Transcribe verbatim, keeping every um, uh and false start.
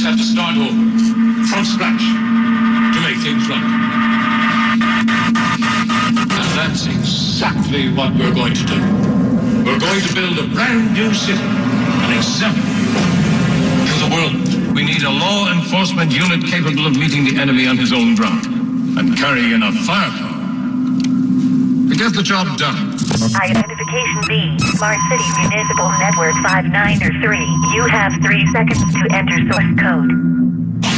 have to start over, from scratch, to make things right. And that's exactly what we're going to do. We're going to build a brand new city, an example to the world. We need a law enforcement unit capable of meeting the enemy on his own ground and carrying enough firepower to get the job done. Identification B, Smart City Municipal Network five nine three. You have three seconds to enter source code.